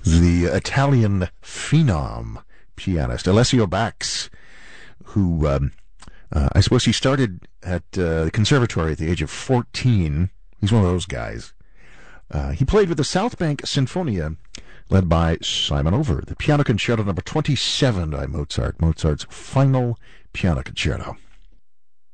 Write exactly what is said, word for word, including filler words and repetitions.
the Italian phenom pianist, Alessio Bax, who um, uh, I suppose he started at uh, the conservatory at the age of fourteen. He's one of those guys. Uh, he played with the South Bank Sinfonia, led by Simon Over, the Piano Concerto number twenty-seven by Mozart, Mozart's final piano concerto.